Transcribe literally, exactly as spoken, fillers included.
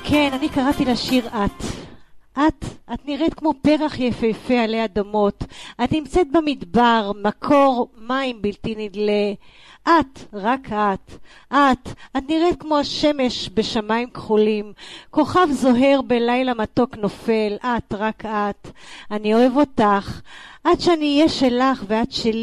כן, אני קראתי לשיר את. את, את נראית כמו פרח יפהפה עלי אדמות. את נמצאת במדבר, מקור מים בלתי נדלה. את, רק את. את, את נראית כמו השמש בשמיים כחולים. כוכב זוהר בלילה מתוק נופל. את, רק את. אני אוהב אותך. עד שאני אהיה שלך ואת שלי.